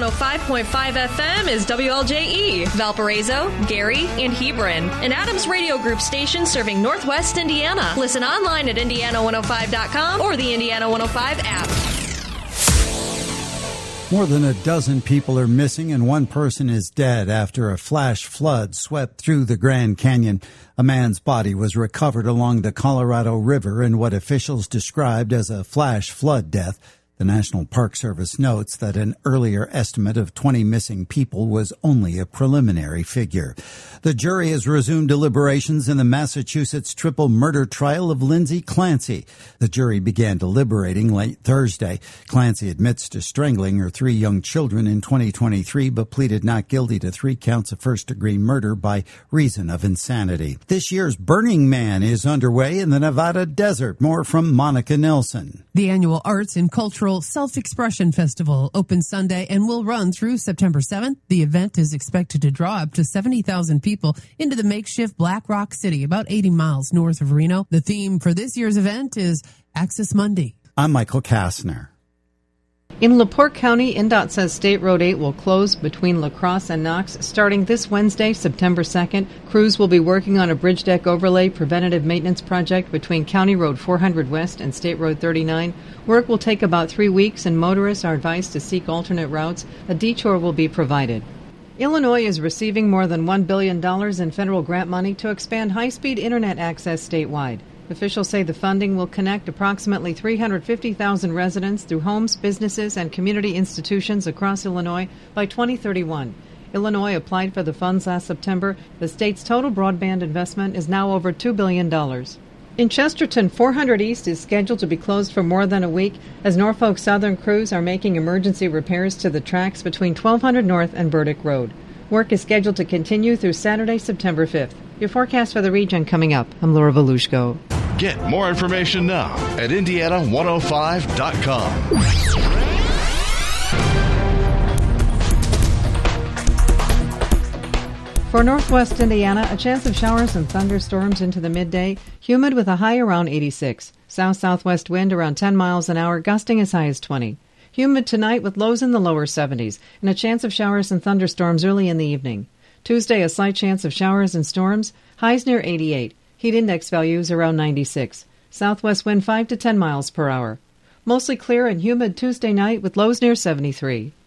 105.5 FM is WLJE, Valparaiso, Gary, and Hebron, an Adams Radio Group station serving Northwest Indiana. Listen online at Indiana105.com or the Indiana 105 app. More than a dozen people are missing and one person is dead after a flash flood swept through the Grand Canyon. A man's body was recovered along the Colorado River in what officials described as a flash flood death. The National Park Service notes that an earlier estimate of 20 missing people was only a preliminary figure. The jury has resumed deliberations in the Massachusetts triple murder trial of Lindsay Clancy. The jury began deliberating late Thursday. Clancy admits to strangling her 3 young children in 2023, but pleaded not guilty to 3 counts of first-degree murder by reason of insanity. This year's Burning Man is underway in the Nevada desert. More from Monica Nelson. The annual Arts and Cultural Self-Expression Festival opens Sunday and will run through September 7th. The event is expected to draw up to 70,000 people into the makeshift Black Rock City, about 80 miles north of Reno. The theme for this year's event is Access Monday. I'm Michael Kastner. In LaPorte County, INDOT says State Road 8 will close between La Crosse and Knox starting this Wednesday, September 2nd. Crews will be working on a bridge deck overlay preventative maintenance project between County Road 400 West and State Road 39. Work will take about 3 weeks, and motorists are advised to seek alternate routes. A detour will be provided. Illinois is receiving more than $1 billion in federal grant money to expand high-speed internet access statewide. Officials say the funding will connect approximately 350,000 residents through homes, businesses, and community institutions across Illinois by 2031. Illinois applied for the funds last September. The state's total broadband investment is now over $2 billion. In Chesterton, 400 East is scheduled to be closed for more than a week as Norfolk Southern crews are making emergency repairs to the tracks between 1200 North and Burdick Road. Work is scheduled to continue through Saturday, September 5th. Your forecast for the region coming up. I'm Laura Volushko. Get more information now at Indiana105.com. For northwest Indiana, a chance of showers and thunderstorms into the midday, humid with a high around 86. South-southwest wind around 10 miles an hour, gusting as high as 20. Humid tonight with lows in the lower 70s, and a chance of showers and thunderstorms early in the evening. Tuesday, a slight chance of showers and storms, highs near 88. Heat index values around 96. Southwest wind 5 to 10 miles per hour. Mostly clear and humid Tuesday night with lows near 73.